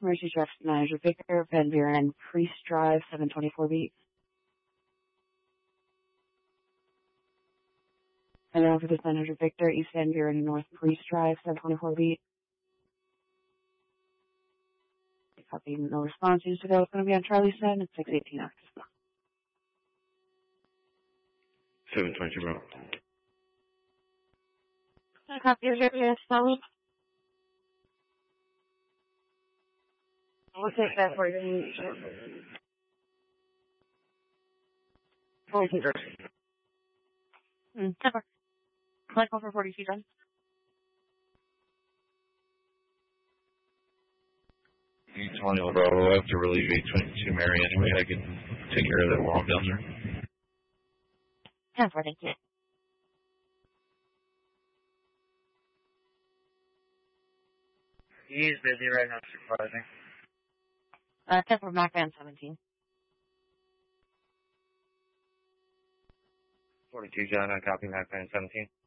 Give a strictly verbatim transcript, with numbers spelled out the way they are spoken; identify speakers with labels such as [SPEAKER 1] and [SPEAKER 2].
[SPEAKER 1] Mercy Draft Manager Victor, Van Buren, Priest Drive, seven twenty-four beat. And then for this Manager Victor, East Van Buren, North Priest Drive, seven twenty-four beat. Copy, no response. Used to go. It's going to be on Charlie seven at six eighteen after.
[SPEAKER 2] seven twenty-two, bro.
[SPEAKER 1] Copy, yes, follow. We'll take that for you. forty-two, Hmm, never. Collect over forty-two, done.
[SPEAKER 2] eight twenty, Bravo. I have to relieve eight twenty-two Mary anyway. I can take care of that while I'm down there.
[SPEAKER 1] ten four, thank you.
[SPEAKER 3] He's busy right now, supervising.
[SPEAKER 1] Uh, ten four, Mac Van seventeen.
[SPEAKER 3] forty-two, John, I copy Mac Van seventeen.